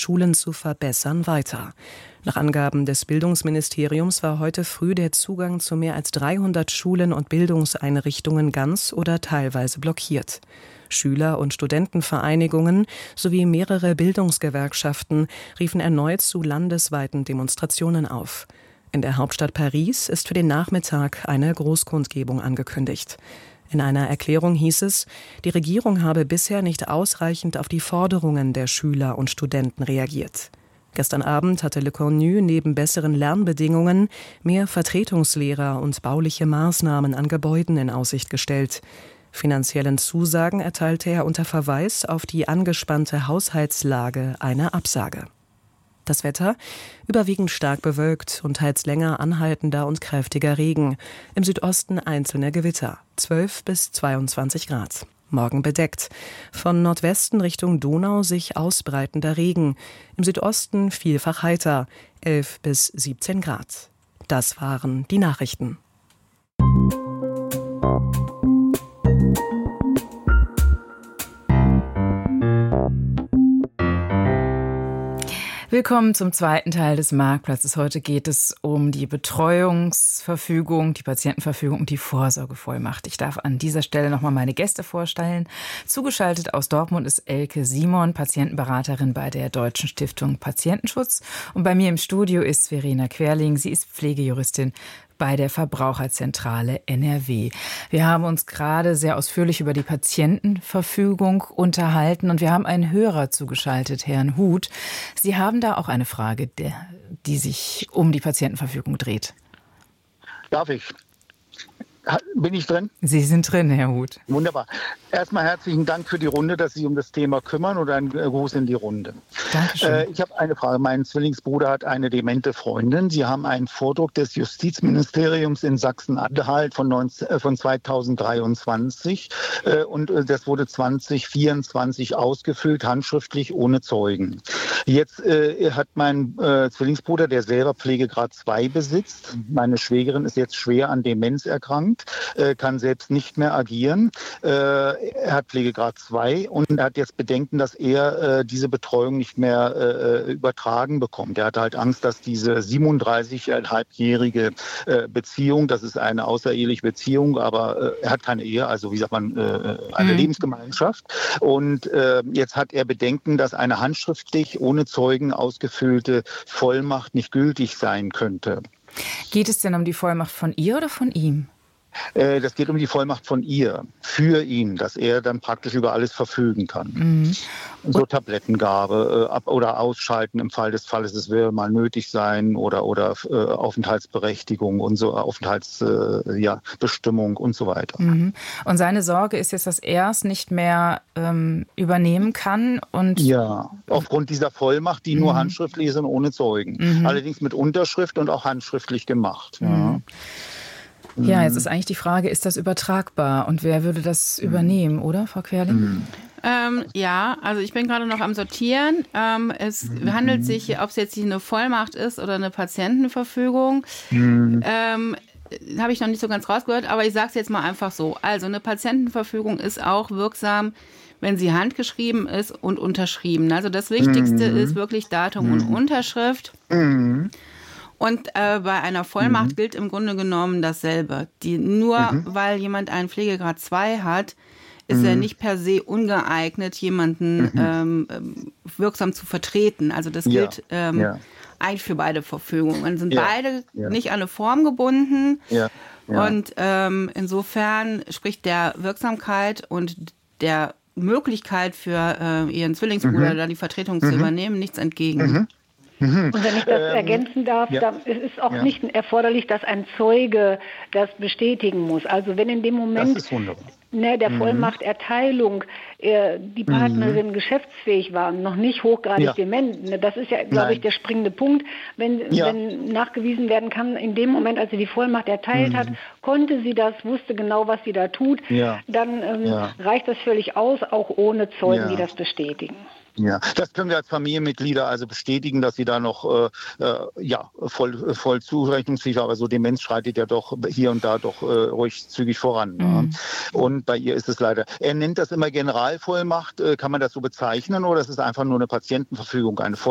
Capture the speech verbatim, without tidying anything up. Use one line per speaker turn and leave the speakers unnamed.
Schulen zu verbessern, weiter. Nach Angaben des Bildungsministeriums war heute früh der Zugang zu mehr als dreihundert Schulen und Bildungseinrichtungen ganz oder teilweise blockiert. Schüler- und Studentenvereinigungen sowie mehrere Bildungsgewerkschaften riefen erneut zu landesweiten Demonstrationen auf. In der Hauptstadt Paris ist für den Nachmittag eine Großkundgebung angekündigt. In einer Erklärung hieß es, die Regierung habe bisher nicht ausreichend auf die Forderungen der Schüler und Studenten reagiert. Gestern Abend hatte Le Cornu neben besseren Lernbedingungen mehr Vertretungslehrer und bauliche Maßnahmen an Gebäuden in Aussicht gestellt. Finanziellen Zusagen erteilte er unter Verweis auf die angespannte Haushaltslage eine Absage. Das Wetter überwiegend stark bewölkt und teils länger anhaltender und kräftiger Regen. Im Südosten einzelne Gewitter, zwölf bis zweiundzwanzig Grad. Morgen bedeckt. Von Nordwesten Richtung Donau sich ausbreitender Regen. Im Südosten vielfach heiter, elf bis siebzehn Grad. Das waren die Nachrichten.
Willkommen zum zweiten Teil des Marktplatzes. Heute geht es um die Betreuungsverfügung, die Patientenverfügung und die Vorsorgevollmacht. Ich darf an dieser Stelle nochmal meine Gäste vorstellen. Zugeschaltet aus Dortmund ist Elke Simon, Patientenberaterin bei der Deutschen Stiftung Patientenschutz. Und bei mir im Studio ist Verena Querling. Sie ist Pflegejuristin bei der Verbraucherzentrale N R W. Wir haben uns gerade sehr ausführlich über die Patientenverfügung unterhalten und wir haben einen Hörer zugeschaltet, Herrn Huth. Sie haben da auch eine Frage, die sich um die Patientenverfügung dreht.
Darf ich? Bin ich drin?
Sie sind drin, Herr Huth.
Wunderbar. Erstmal herzlichen Dank für die Runde, dass Sie sich um das Thema kümmern und ein Gruß in die Runde.
Dankeschön.
Äh, ich habe eine Frage. Mein Zwillingsbruder hat eine demente Freundin. Sie haben einen Vordruck des Justizministeriums in Sachsen-Anhalt von, neunzehn, äh, von zweitausenddreiundzwanzig äh, und äh, das wurde zwanzig vierundzwanzig ausgefüllt, handschriftlich ohne Zeugen. Jetzt äh, hat mein äh, Zwillingsbruder, der selber Pflegegrad zwei besitzt, meine Schwägerin ist jetzt schwer an Demenz erkrankt, äh, kann selbst nicht mehr agieren. Äh, er hat Pflegegrad zwei und er hat jetzt Bedenken, dass er äh, diese Betreuung nicht mehr äh, übertragen bekommt. Er hat halt Angst, dass diese siebenunddreißighalbjährige äh, Beziehung, das ist eine außereheliche Beziehung, aber äh, er hat keine Ehe, also wie sagt man, äh, eine mhm. Lebensgemeinschaft. Und äh, jetzt hat er Bedenken, dass eine handschriftlich ohne Zeugen ausgefüllte Vollmacht nicht gültig sein könnte.
Geht es denn um die Vollmacht von ihr oder von ihm?
Das geht um die Vollmacht von ihr, für ihn, dass er dann praktisch über alles verfügen kann. Mhm. So Tablettengabe äh, ab- oder Ausschalten im Fall des Falles, es wäre mal nötig sein oder, oder äh, Aufenthaltsberechtigung und so, Aufenthaltsbestimmung äh, ja, Bestimmung und so weiter.
Mhm. Und seine Sorge ist jetzt, dass er es nicht mehr ähm, übernehmen kann? Und
ja, aufgrund dieser Vollmacht, die mhm. nur handschriftlich ist und ohne Zeugen. Mhm. Allerdings mit Unterschrift und auch handschriftlich gemacht.
Mhm. Ja. Ja, jetzt ist eigentlich die Frage, ist das übertragbar und wer würde das übernehmen, oder, Frau Querling?
Mhm. Ähm, ja, also ich bin gerade noch am Sortieren. Ähm, es mhm. handelt sich hier, ob es jetzt eine Vollmacht ist oder eine Patientenverfügung, mhm. ähm, habe ich noch nicht so ganz rausgehört, aber ich sage es jetzt mal einfach so. Also eine Patientenverfügung ist auch wirksam, wenn sie handgeschrieben ist und unterschrieben. Also das Wichtigste mhm. ist wirklich Datum mhm. und Unterschrift. Mhm. Und äh, bei einer Vollmacht mhm. gilt im Grunde genommen dasselbe. Die, nur mhm. weil jemand einen Pflegegrad zwei hat, ist mhm. er nicht per se ungeeignet, jemanden mhm. ähm, wirksam zu vertreten. Also das
ja.
gilt ähm, ja. eigentlich für beide Verfügungen. Sind
ja.
beide
ja.
nicht an eine Form gebunden.
Ja. Ja.
Und ähm, insofern spricht der Wirksamkeit und der Möglichkeit für äh, ihren Zwillingsbruder, mhm. da die Vertretung mhm. zu übernehmen, nichts entgegen.
Mhm.
Und wenn ich das
ähm,
ergänzen darf,
ja.
dann ist es auch
ja.
nicht erforderlich, dass ein Zeuge das bestätigen muss. Also wenn in dem Moment ne, der mhm. Vollmachterteilung äh, die Partnerin mhm. geschäftsfähig war und noch nicht hochgradig
ja.
dement, ne, das ist ja, glaube ich, der springende Punkt. Wenn,
ja.
wenn nachgewiesen werden kann, in dem Moment, als sie die Vollmacht erteilt mhm. hat, konnte sie das, wusste genau, was sie da tut, ja. dann ähm, ja. reicht das völlig aus, auch ohne Zeugen,
ja.
die das bestätigen.
Ja, das können wir als Familienmitglieder also bestätigen, dass sie da noch äh, ja voll voll zurechnungsfähig war. Aber so Demenz schreitet ja doch hier und da doch äh, ruhig zügig voran. Mhm. Ne? Und bei ihr ist es leider. Er nennt das immer Generalvollmacht. Äh, kann man das so bezeichnen oder ist es einfach nur eine Patientenverfügung, eine Voll